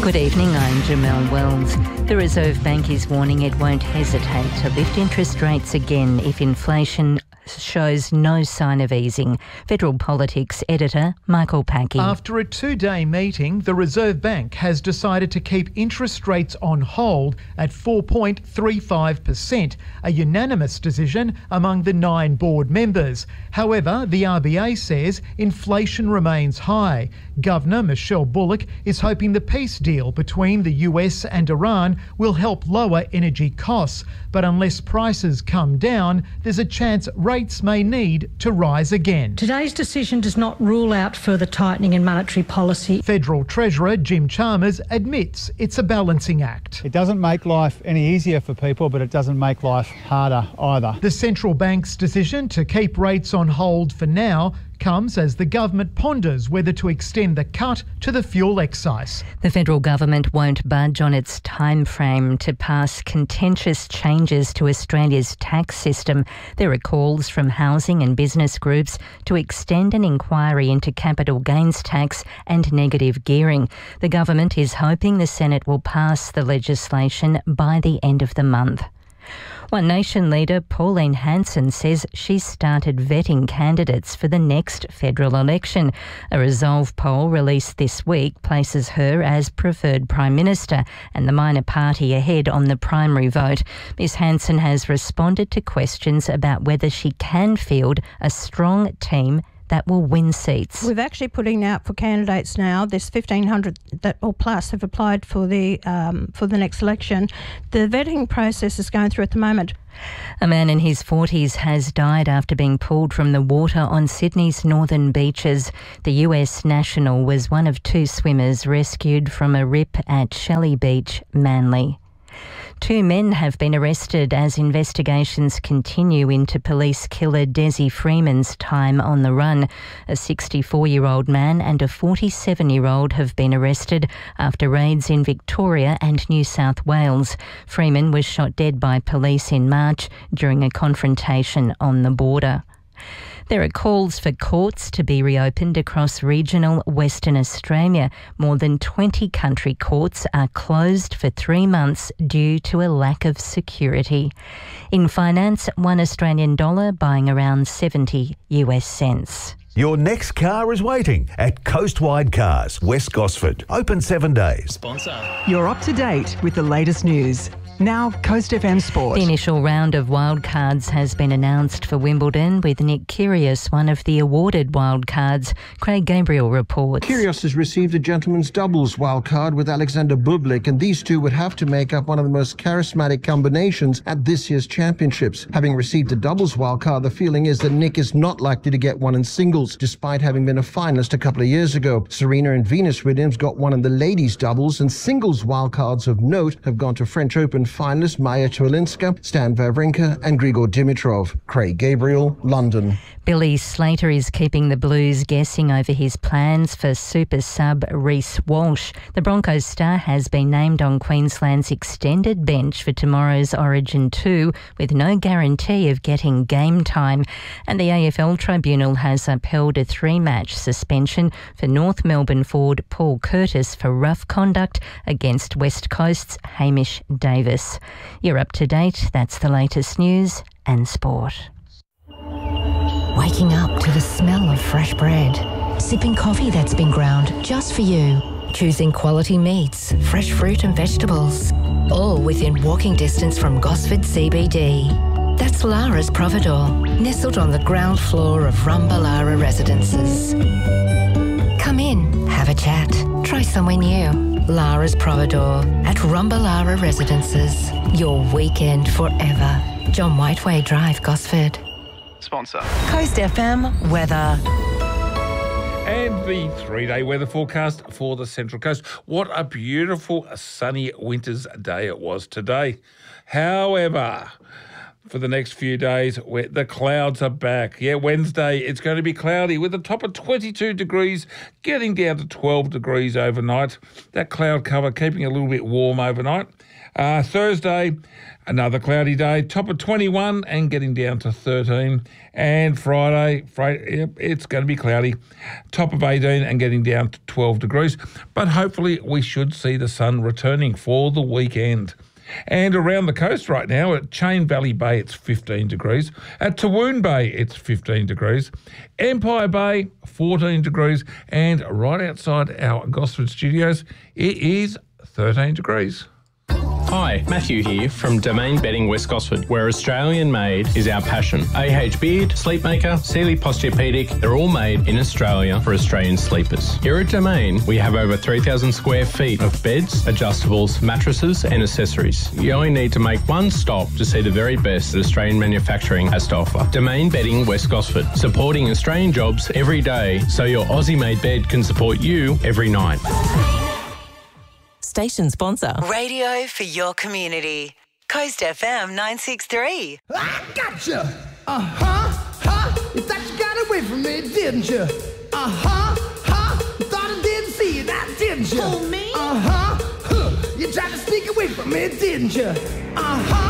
Good evening, I'm Jamelle Wells. The Reserve Bank is warning it won't hesitate to lift interest rates again if inflation shows no sign of easing. Federal Politics editor Michael Packey. After a two-day meeting, the Reserve Bank has decided to keep interest rates on hold at 4.35%, a unanimous decision among the 9 board members. However, the RBA says inflation remains high. Governor Michelle Bullock is hoping the peace deal between the US and Iran will help lower energy costs. But unless prices come down, there's a chance rates may need to rise again. Today's decision does not rule out further tightening in monetary policy. Federal Treasurer Jim Chalmers admits it's a balancing act. It doesn't make life any easier for people, but it doesn't make life harder either. The central bank's decision to keep rates on hold for now comes as the government ponders whether to extend the cut to the fuel excise. The federal government won't budge on its time frame to pass contentious changes to Australia's tax system. There are calls from housing and business groups to extend an inquiry into capital gains tax and negative gearing. The government is hoping the Senate will pass the legislation by the end of the month. One Nation leader Pauline Hanson says she's started vetting candidates for the next federal election. A Resolve poll released this week places her as preferred Prime Minister and the minor party ahead on the primary vote. Ms Hanson has responded to questions about whether she can field a strong team that will win seats. We're actually putting out for candidates now. There's 1,500 that or plus have applied for the next election. The vetting process is going through at the moment. A man in his 40s has died after being pulled from the water on Sydney's northern beaches. The US national was one of 2 swimmers rescued from a rip at Shelley Beach, Manly. 2 men have been arrested as investigations continue into police killer Desi Freeman's time on the run. A 64-year-old man and a 47-year-old have been arrested after raids in Victoria and New South Wales. Freeman was shot dead by police in March during a confrontation on the border. There are calls for courts to be reopened across regional Western Australia. More than 20 country courts are closed for 3 months due to a lack of security. In finance, $1 Australian dollar buying around 70 US cents. Your next car is waiting at Coastwide Cars, West Gosford. Open 7 days. Sponsor. You're up to date with the latest news. Now, Coast FM Sport. The initial round of wildcards has been announced for Wimbledon, with Nick Kyrgios one of the awarded wildcards. Craig Gabriel reports. Kyrgios has received a gentleman's doubles wildcard with Alexander Bublik, and these two would have to make up one of the most charismatic combinations at this year's championships. Having received a doubles wildcard, the feeling is that Nick is not likely to get one in singles, despite having been a finalist a couple of years ago. Serena and Venus Williams got one in the ladies' doubles, and singles wildcards of note have gone to French Open finalists Maya Chwelinska, Stan Wawrinka and Grigor Dimitrov. Craig Gabriel, London. Billy Slater is keeping the Blues guessing over his plans for super sub Reece Walsh. The Broncos star has been named on Queensland's extended bench for tomorrow's Origin 2 with no guarantee of getting game time. And the AFL Tribunal has upheld a 3-match suspension for North Melbourne forward Paul Curtis for rough conduct against West Coast's Hamish Davis. You're up to date. That's the latest news and sport. Waking up to the smell of fresh bread. Sipping coffee that's been ground just for you. Choosing quality meats, fresh fruit and vegetables. All within walking distance from Gosford CBD. That's Lara's Providore, nestled on the ground floor of Rumbalara Residences. Come in, have a chat, try somewhere new. Lara's Providore at Rumbalara Residences. Your weekend forever. John Whiteway Drive, Gosford. Sponsor. Coast FM weather. And the 3-day weather forecast for the Central Coast. What a beautiful sunny winter's day it was today. However, for the next few days, where the clouds are back. Yeah, Wednesday, it's going to be cloudy with a top of 22 degrees, getting down to 12 degrees overnight. That cloud cover keeping a little bit warm overnight. Thursday, another cloudy day, top of 21 and getting down to 13. And Friday, it's going to be cloudy, top of 18 and getting down to 12 degrees. But hopefully we should see the sun returning for the weekend. And around the coast right now, at Chain Valley Bay, it's 15 degrees. At Tawoon Bay, it's 15 degrees. Empire Bay, 14 degrees. And right outside our Gosford studios, it is 13 degrees. Hi, Matthew here from Domain Bedding West Gosford, where Australian made is our passion. AH Beard, Sleepmaker, Sealy Posturepedic, they're all made in Australia for Australian sleepers. Here at Domain, we have over 3,000 square feet of beds, adjustables, mattresses and accessories. You only need to make one stop to see the very best that Australian manufacturing has to offer. Domain Bedding West Gosford, supporting Australian jobs every day so your Aussie-made bed can support you every night. Station sponsor. Radio for your community. Coast FM 963. I gotcha. You thought you got away from me, didn't you? You thought I didn't see that, didn't you? For me? You tried to sneak away from me, didn't you?